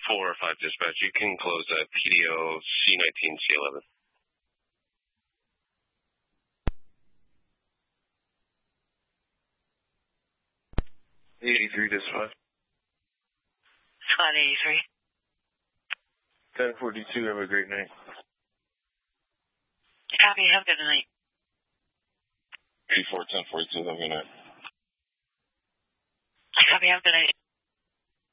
4 or 5 dispatch. You can close at PDO C19 C11. 83 dispatch. Squad 83. 1042, have a great night. Copy, have a good night. 84, 1042, have a good night. Copy, have a good night.